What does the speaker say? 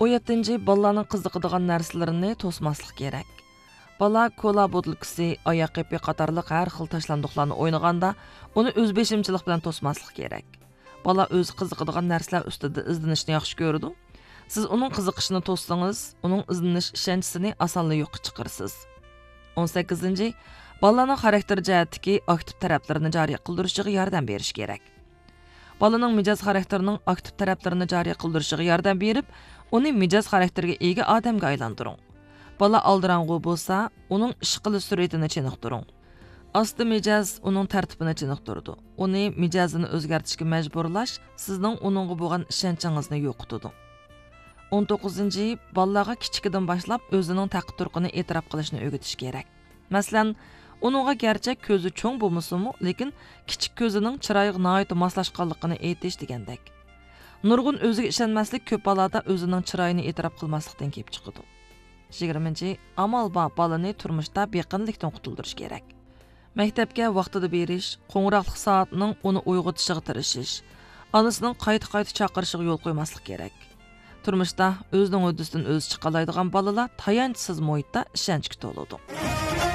17. Balalarning qiziqadigan narsalarini to'smaslik kerak. Bala kola botilkasi, oyoq ipi qatorliq har xil tashlandiqlarni o'ynaganda, uni o'z beshimchilik bilan to'smaslik kerak. Bala o'z qiziqadigan narsalar ustida izlanishni yaxshi ko'radi. Siz uning qiziqishini to'ssangiz, uning izlanish ishonchisini osonlikcha yo'qqa chiqarsiz. 18. Balaning xarakter jihatdagi aktiv taraflarini joriy qildirishiga yordam berish kerak. Balaning mijoz xarakterining aktiv taraflarini joriy qildirishiga yordam berib, uni mijoz xarakterga ega odamga aylantiring. Bala aldirang'u bo'lsa, uning ish qilish sur'atini chiniqtiring. Asti mijoz uning tartibini chiniqtirdi. Uni mijozini o'zgartirishga majburlash sizning uningga bo'lgan ishonchingizni yo'qotadi. 19. Balalarga kichikidan boshlab o'zining taqdir-turqini e'tirof qilishni o'rgatish kerak. Masalan, uningga garchi ko'zi cho'ng bo'lmasa-mu, lekin kichik ko'zining chiroyiga nihoyat moslashganligini aytish degandek. Nurg'un o'ziga ishonmaslik ko'p balada o'zining chiroyini e'tirof qilmaslikdan kelib chiqadi. 20. Amal balani turmushda beqinlikdan qutuldirish kerak. Maktabga vaqtida berish, qo'ng'iroqlik soatining uni uyg'otishiga tirishish, onasining qayta-qayta chaqirishiga yo'l qo'ymaslik kerak. Turmushda o'zining o'ddisidan o'zi chiqa oladigan balalar tayanchsiz muhitda ishonchga to'ladi.